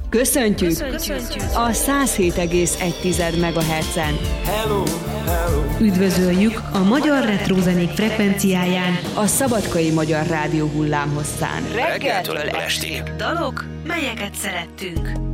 Köszöntjük a 107,1 MHz-en. Hello, hello. Üdvözöljük a magyar retrozenék frekvenciáján, a Szabadkai Magyar Rádió hullámhosszán. Reggeltől estig. dalok, melyeket szerettünk.